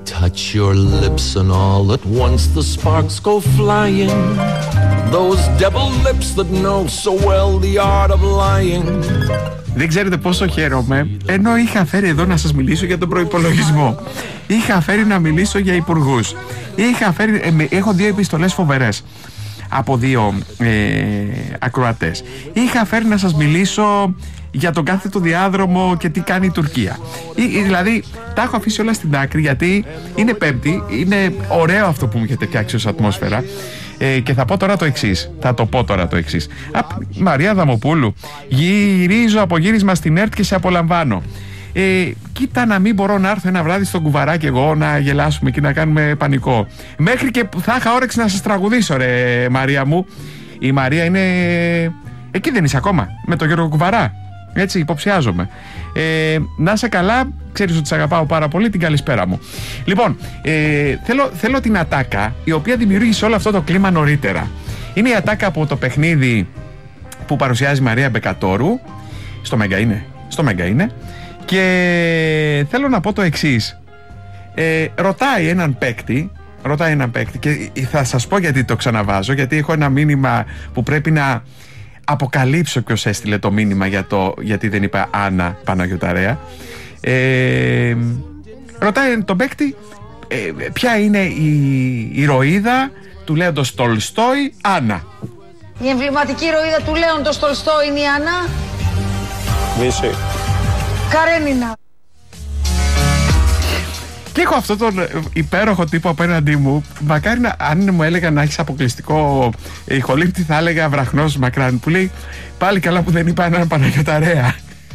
touch your lips and all at once the sparks go flying. Those devil lips that know so well the art of lying. Δεν ξέρετε πόσο χαίρομαι, ενώ είχα φέρει εδώ να σας μιλήσω για τον προϋπολογισμό. Είχα φέρει να μιλήσω για υπουργούς. Έχω 2 επιστολές φοβερές από 2 ακροατές. Είχα φέρει να σας μιλήσω για τον κάθετο διάδρομο και τι κάνει η Τουρκία. Δηλαδή τα έχω αφήσει όλα στην άκρη, γιατί είναι Πέμπτη, είναι ωραίο αυτό που μου έχετε φτιάξει ως ατμόσφαιρα. Και θα πω τώρα το εξής. Μαρία Δαμοπούλου, γυρίζω από γύρισμα στην ΕΡΤ και σε απολαμβάνω. Κοίτα να μην μπορώ να έρθω ένα βράδυ στον κουβαράκι εγώ να γελάσουμε και να κάνουμε πανικό. Μέχρι και θα είχα όρεξη να σας τραγουδήσω, ρε Μαρία μου. Η Μαρία είναι... Εκεί δεν είσαι ακόμα, με τον Γιώργο Κουβαρά. Έτσι υποψιάζομαι. Να είσαι καλά, ξέρεις ότι σε αγαπάω πάρα πολύ, την καλησπέρα μου. Λοιπόν, θέλω την ατάκα, η οποία δημιούργησε όλο αυτό το κλίμα νωρίτερα. Είναι η ατάκα από το παιχνίδι που παρουσιάζει η Μαρία Μπεκατόρου. Στο Μέγκα είναι. Και θέλω να πω το εξής. Ρωτάει έναν παίκτη και θα σας πω γιατί το ξαναβάζω, γιατί έχω ένα μήνυμα που πρέπει να αποκαλύψω ποιος έστειλε το μήνυμα γιατί δεν είπα Άννα Παναγιωταρέα. Ρωτάει τον παίκτη ποια είναι η ηρωίδα του Λέοντος Τολστόη. Άννα. Η εμβληματική ηρωίδα του Λέοντος Τολστόη είναι η Άννα. Μίση. Καρένινα. Και έχω αυτόν τον υπέροχο τύπο απέναντί μου. Μακάρι αν μου έλεγα να έχεις αποκλειστικό ηχολήπτη, θα έλεγα Βραχνός Μακράν, που λέει πάλι καλά που δεν είπα έναν Παναγιωταρέα.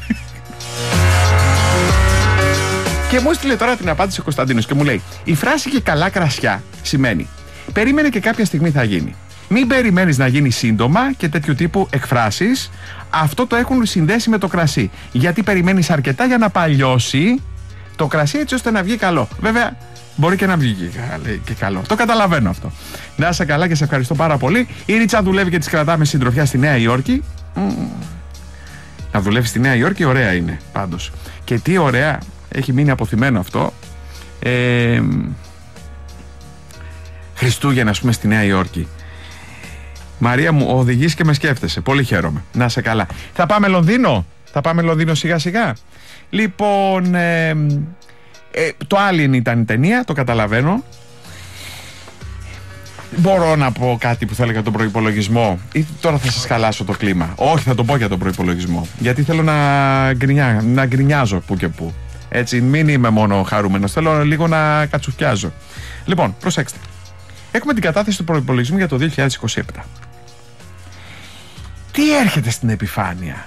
Και μου έστειλε τώρα την απάντηση ο Κωνσταντίνος και μου λέει: η φράση «και καλά κρασιά» σημαίνει περίμενε και κάποια στιγμή θα γίνει. Μην περιμένεις να γίνει σύντομα και τέτοιου τύπου εκφράσεις. Αυτό το έχουν συνδέσει με το κρασί. Γιατί περιμένεις αρκετά για να παλιώσει το κρασί, έτσι ώστε να βγει καλό. Βέβαια, μπορεί και να βγει και καλό. Το καταλαβαίνω αυτό. Να είσαι καλά και σε ευχαριστώ πάρα πολύ. Η Ρίτσα δουλεύει και της κρατάμε συντροφιά στη Νέα Υόρκη. Να δουλεύει στη Νέα Υόρκη, ωραία είναι πάντως. Και τι ωραία, έχει μείνει αποθυμένο αυτό. Χριστούγεννα, ας πούμε, στη Νέα Υόρκη. Μαρία μου, οδηγείς και με σκέφτεσαι. Πολύ χαίρομαι. Να είσαι καλά. Θα πάμε Λονδίνο σιγά σιγά. Λοιπόν, το Alien ήταν η ταινία, το καταλαβαίνω. Μπορώ να πω κάτι που θα έλεγα τον προϋπολογισμό, ή τώρα θα σας χαλάσω το κλίμα? Όχι, θα το πω για τον προϋπολογισμό, γιατί θέλω να γκρινιάζω που και που. Έτσι, μην είμαι μόνο χαρούμενος, θέλω λίγο να κατσουφιάζω. Λοιπόν, προσέξτε. Έχουμε την κατάθεση του προϋπολογισμού για το 2027. Τι έρχεται στην επιφάνεια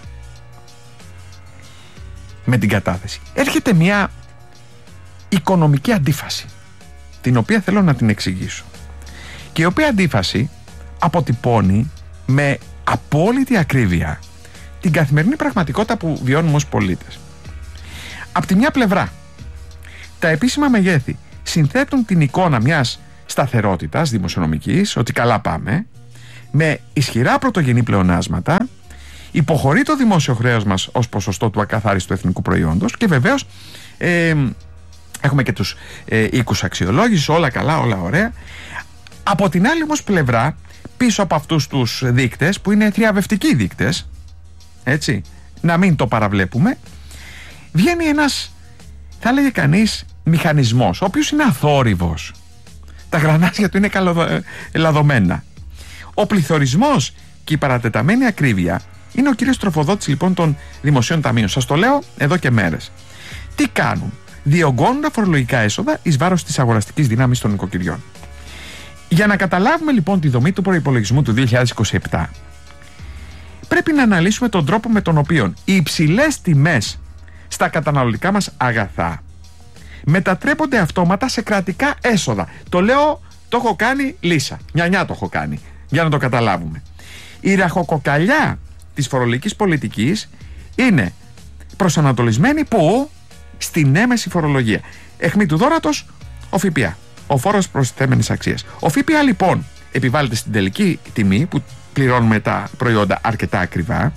με την κατάθεση? Έρχεται μια οικονομική αντίφαση, την οποία θέλω να την εξηγήσω, και η οποία αντίφαση αποτυπώνει με απόλυτη ακρίβεια την καθημερινή πραγματικότητα που βιώνουμε ως πολίτες. Απ' τη μια πλευρά, τα επίσημα μεγέθη συνθέτουν την εικόνα μιας σταθερότητας δημοσιονομικής, ότι καλά πάμε, με ισχυρά πρωτογενή πλεονάσματα, υποχωρεί το δημόσιο χρέος μας ως ποσοστό του ακαθάριστου εθνικού προϊόντος και βεβαίως έχουμε και τους οίκους αξιολόγησης, όλα καλά, όλα ωραία. Από την άλλη όμως πλευρά, πίσω από αυτούς τους δείκτες που είναι θριαβευτικοί δείκτες, έτσι, να μην το παραβλέπουμε, βγαίνει ένας, θα λέγε κανείς, μηχανισμός, ο οποίος είναι αθόρυβος. Τα γρανάζια του είναι καλοδομένα. Ο πληθωρισμός και η παρατεταμένη ακρίβεια είναι ο κύριος τροφοδότης λοιπόν των δημοσίων ταμείων. Σας το λέω εδώ και μέρες. Τι κάνουν? Διωγγώνουν τα φορολογικά έσοδα εις βάρος της αγοραστικής δύναμης των νοικοκυριών. Για να καταλάβουμε λοιπόν τη δομή του προϋπολογισμού του 2027, πρέπει να αναλύσουμε τον τρόπο με τον οποίο οι υψηλές τιμές στα καταναλωτικά μας αγαθά μετατρέπονται αυτόματα σε κρατικά έσοδα. Το λέω, το έχω κάνει λύσα. Νιανιά το έχω κάνει, για να το καταλάβουμε. Η ραχοκοκαλιά της φορολογικής πολιτικής είναι προσανατολισμένη που? Στην έμεση φορολογία. Αιχμή του δώρατος, ο ΦΠΑ, ο φόρος προστιθέμενης αξίας. Ο ΦΠΑ λοιπόν επιβάλλεται στην τελική τιμή που πληρώνουμε τα προϊόντα αρκετά ακριβά,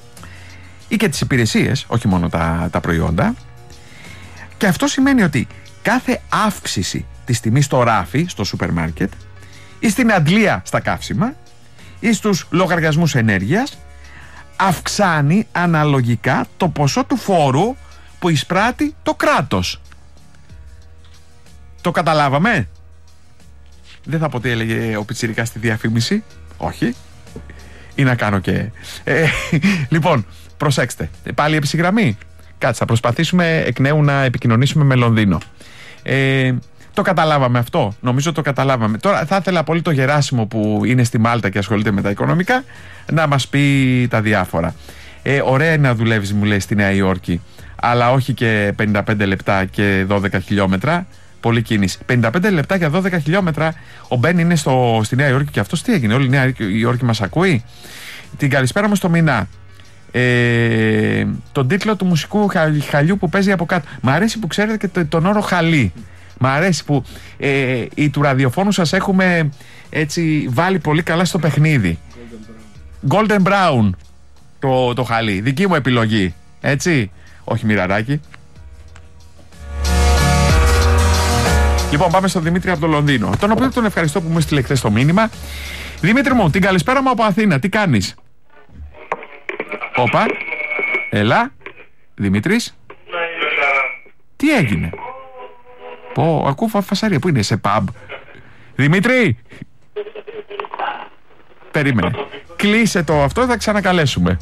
ή και τις υπηρεσίες, όχι μόνο τα προϊόντα, και αυτό σημαίνει ότι κάθε αύξηση της τιμής στο ράφι, στο σούπερ μάρκετ, ή στην αντλία στα καύσιμα, ή στους λογαριασμούς ενέργειας, αυξάνει αναλογικά το ποσό του φόρου που εισπράττει το κράτος. Το καταλάβαμε? Δεν θα πω τι έλεγε ο Πιτσιρικάς στη διαφήμιση. Όχι. Ή να κάνω και... Λοιπόν, προσέξτε. Πάλι επισυγγραμμή. Κάτσε, θα προσπαθήσουμε εκ νέου να επικοινωνήσουμε με Λονδίνο. Το καταλάβαμε αυτό. Νομίζω το καταλάβαμε. Τώρα θα ήθελα πολύ το Γεράσιμο που είναι στη Μάλτα και ασχολείται με τα οικονομικά να μας πει τα διάφορα. Ωραία είναι να δουλεύεις, μου λέει, στη Νέα Υόρκη, αλλά όχι και 55 λεπτά και 12 χιλιόμετρα. Πολύ κίνηση. 55 λεπτά για 12 χιλιόμετρα. Ο Μπεν είναι στη Νέα Υόρκη και αυτός τι έγινε? Όλη η Νέα Υόρκη μας ακούει. Την καλησπέρα μου στο Μινά. Τον τίτλο του μουσικού χαλιού που παίζει από κάτω. Μ' αρέσει που ξέρετε και τον όρο χαλί. Μ' αρέσει που του ραδιοφώνου σας έχουμε έτσι βάλει πολύ καλά στο παιχνίδι. Golden Brown το χαλί. Δική μου επιλογή. Έτσι. Όχι μοιραράκι. Λοιπόν, πάμε στον Δημήτρη από το Λονδίνο, τον οποίο τον ευχαριστώ που μου έστειλε χθες το μήνυμα. Δημήτρη μου, την καλησπέρα μου από Αθήνα. Τι κάνεις? Όπα. Έλα. Δημήτρης. Τι έγινε? Πω, ακούω φασαρία. Πού είναι? Σε pub? Δημήτρη. Περίμενε. Κλείσε το αυτό, θα ξανακαλέσουμε.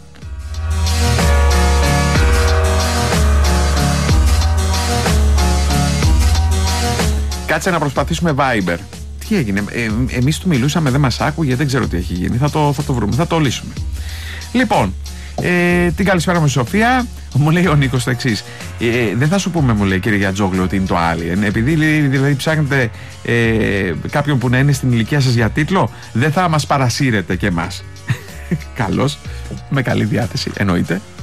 Κάτσε να προσπαθήσουμε Viber. Τι έγινε? Εμείς του μιλούσαμε, δεν μας άκουγε, δεν ξέρω τι έχει γίνει. Θα το βρούμε, θα το λύσουμε. Λοιπόν, την καλησπέρα μου Σοφία. Μου λέει ο Νίκος το εξής. Δεν θα σου πούμε, μου λέει, κύριε Γιατζόγλου, ότι είναι το Alien. Επειδή δηλαδή ψάχνετε κάποιον που να είναι στην ηλικία σας για τίτλο, δεν θα μας παρασύρετε και εμάς. Καλώς, με καλή διάθεση, εννοείται.